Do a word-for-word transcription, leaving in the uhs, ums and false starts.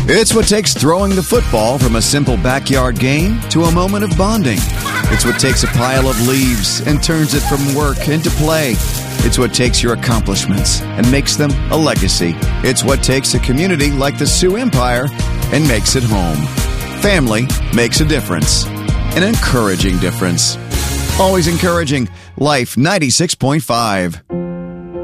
It's what takes throwing the football from a simple backyard game to a moment of bonding. It's what takes a pile of leaves and turns it from work into play. It's what takes your accomplishments and makes them a legacy. It's what takes a community like the Sioux Empire and makes it home. Family makes a difference. An encouraging difference. Always encouraging. Life ninety-six point five.